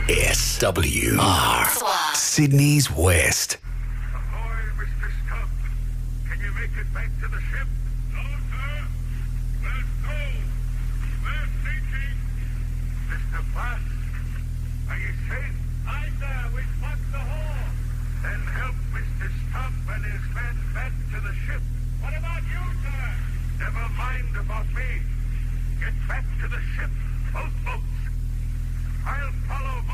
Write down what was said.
SWR, Sydney's West. Ahoy, Mr. Stubb. Can you make it back to the ship? No, sir. Let's go. We're sinking. Mr. Bass, are you safe? Aye, sir. We plugged the hole. Then help Mr. Stubb and his men back to the ship. What about you, sir? Never mind about me. Get back to the ship, both boats. I'll follow